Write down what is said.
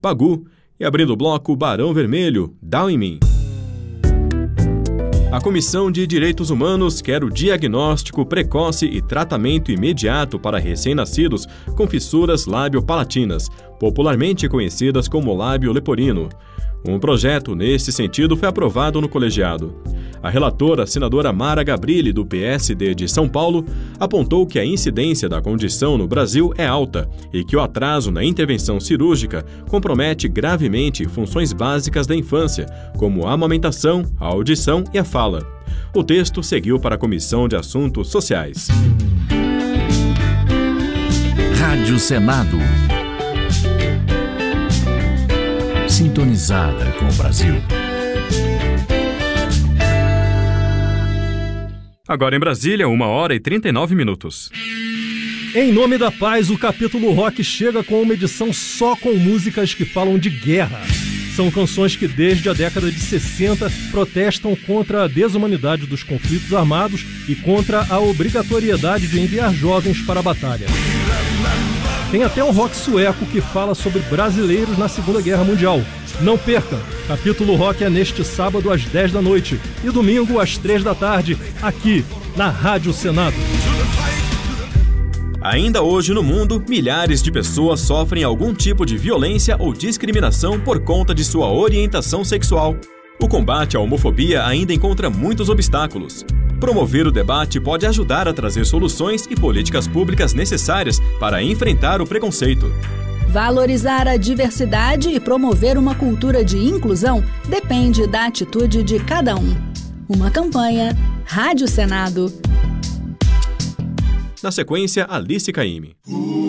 Pagu e, abrindo o bloco, Barão Vermelho, Down in Me. A Comissão de Direitos Humanos quer o diagnóstico precoce e tratamento imediato para recém-nascidos com fissuras lábio-palatinas, popularmente conhecidas como lábio leporino. Um projeto nesse sentido foi aprovado no colegiado. A relatora, senadora Mara Gabrilli, do PSD de São Paulo, apontou que a incidência da condição no Brasil é alta e que o atraso na intervenção cirúrgica compromete gravemente funções básicas da infância, como a amamentação, a audição e a fala. O texto seguiu para a Comissão de Assuntos Sociais. Rádio Senado. Sintonizada com o Brasil. Agora em Brasília, 1h39. Em nome da paz, o capítulo rock chega com uma edição só com músicas que falam de guerra. São canções que desde a década de 60 protestam contra a desumanidade dos conflitos armados e contra a obrigatoriedade de enviar jovens para a batalha. Tem até um rock sueco que fala sobre brasileiros na Segunda Guerra Mundial. Não perca! Capítulo Rock é neste sábado às 10 da noite e domingo às 3 da tarde, aqui na Rádio Senado. Ainda hoje no mundo, milhares de pessoas sofrem algum tipo de violência ou discriminação por conta de sua orientação sexual. O combate à homofobia ainda encontra muitos obstáculos. Promover o debate pode ajudar a trazer soluções e políticas públicas necessárias para enfrentar o preconceito. Valorizar a diversidade e promover uma cultura de inclusão depende da atitude de cada um. Uma campanha Rádio Senado. Na sequência, Alice Caymmi.